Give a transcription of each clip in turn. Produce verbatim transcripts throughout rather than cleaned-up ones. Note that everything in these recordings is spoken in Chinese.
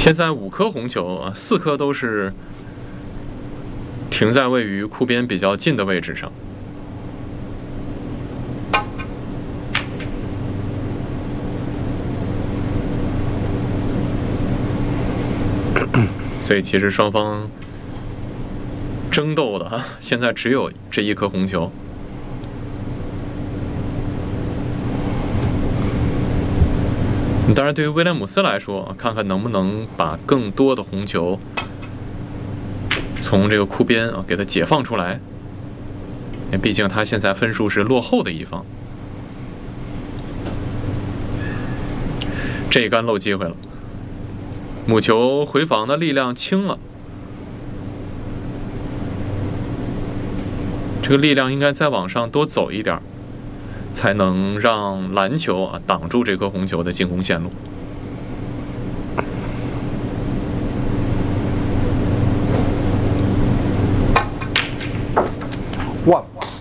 现在五颗红球啊，四颗都是停在位于库边比较近的位置上。所以其实双方争斗的啊，现在只有这一颗红球。当然，对于威廉姆斯来说，看看能不能把更多的红球从这个库边啊给他解放出来。毕竟他现在分数是落后的一方。这一杆漏机会了，母球回防的力量轻了，这个力量应该再往上多走一点，才能让蓝球啊挡住这颗红球的进攻线路。 哇！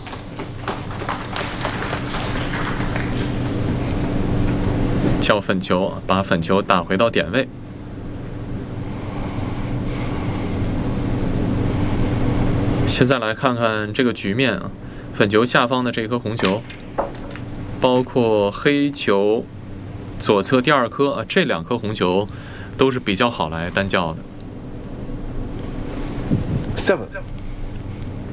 叫粉球，把粉球打回到点位。现在来看看这个局面啊，粉球下方的这颗红球，包括黑球左侧第二颗啊，这两颗红球都是比较好来单叫的。 Seven。